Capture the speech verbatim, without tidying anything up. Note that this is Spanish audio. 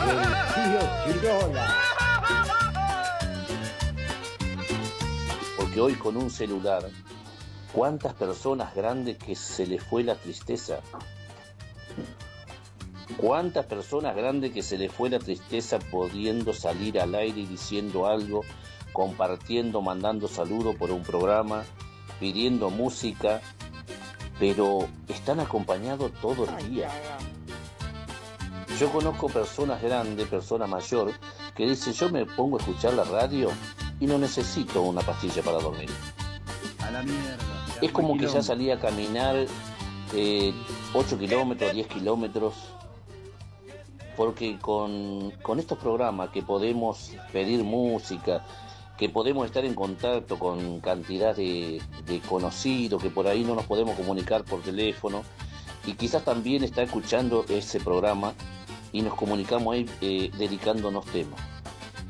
tío Chirola. Porque hoy con un celular, ¿cuántas personas grandes que se les fue la tristeza? ¿Cuántas personas grandes que se les fue la tristeza pudiendo salir al aire y diciendo algo, compartiendo, mandando saludos por un programa, pidiendo música, pero están acompañados todo el día? Yo conozco personas grandes, personas mayores, que dicen, yo me pongo a escuchar la radio y no necesito una pastilla para dormir. A la mierda. Es como que ya salí a caminar eh, ocho kilómetros, diez kilómetros, porque con, con estos programas que podemos pedir música, que podemos estar en contacto con cantidad de, de conocidos, que por ahí no nos podemos comunicar por teléfono, y quizás también está escuchando ese programa y nos comunicamos ahí eh, dedicándonos temas.